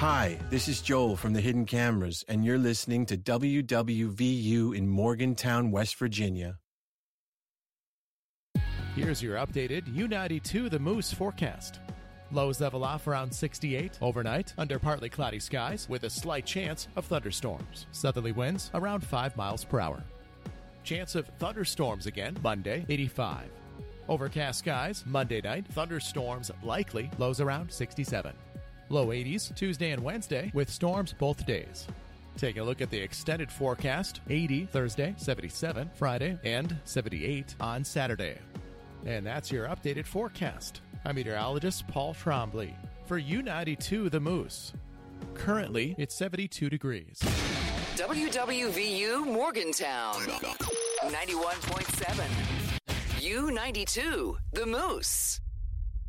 Hi, this is Joel from the Hidden Cameras, and you're listening to WWVU in Morgantown, West Virginia. Here's your updated U92 The Moose forecast. Lows level off around 68 overnight under partly cloudy skies with a slight chance of thunderstorms. Southerly winds around 5 miles per hour. Chance of thunderstorms again Monday, 85. Overcast skies Monday night, thunderstorms likely, lows around 67. Low 80s Tuesday and Wednesday with storms both days. Take a look at the extended forecast. 80 Thursday, 77 Friday, and 78 on Saturday. And that's your updated forecast. I'm meteorologist Paul Trombley for U92 The Moose. Currently, it's 72 degrees. WWVU Morgantown 91.7. U92 The Moose.